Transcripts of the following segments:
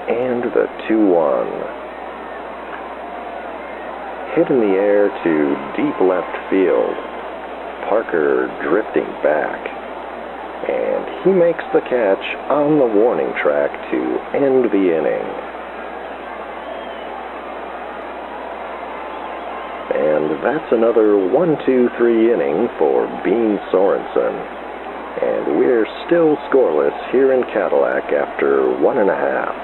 And the 2-1. Hit in the air to deep left field. Parker drifting back. And he makes the catch on the warning track to end the inning. And that's another 1-2-3 inning for Bean Sorensen. And we're still scoreless here in Cadillac after 1.5.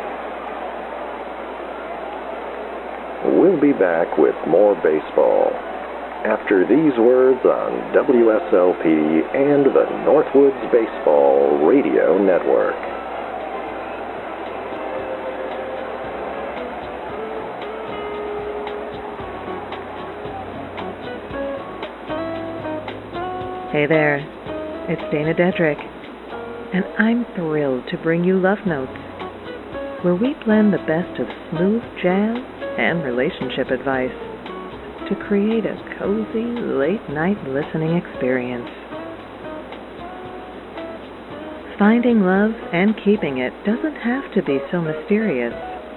We'll be back with more baseball after these words on WSLP and the Northwoods Baseball Radio Network. Hey there, it's Dana Dedrick, and I'm thrilled to bring you Love Notes, where we blend the best of smooth jazz and relationship advice to create a cozy late-night listening experience. Finding love and keeping it doesn't have to be so mysterious.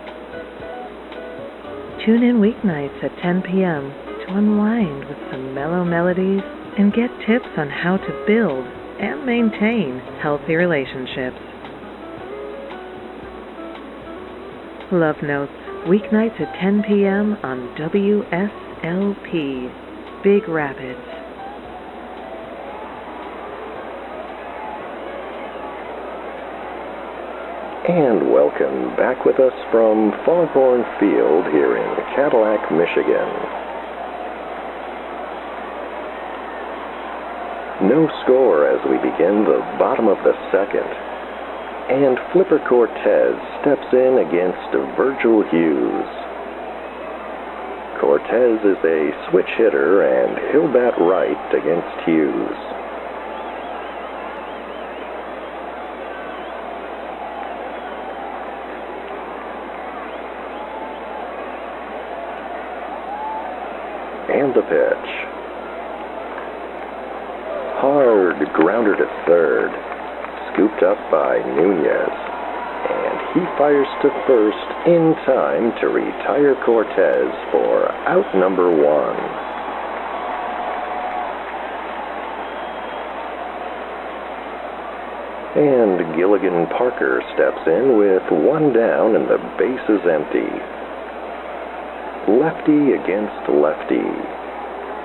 Tune in weeknights at 10 p.m. to unwind with some mellow melodies and get tips on how to build and maintain healthy relationships. Love Notes, weeknights at 10 p.m. on WSLP, Big Rapids. And welcome back with us from Foghorn Field here in Cadillac, Michigan. No score as we begin the bottom of the second. And Flipper Cortez steps in against Virgil Hughes. Cortez is a switch hitter and he'll bat right against Hughes. And the pitch. Hard grounder to third, scooped up by Nunez, and he fires to first in time to retire Cortez for out number 1. And Gilligan Parker steps in with 1 down and the base is empty. Lefty against lefty.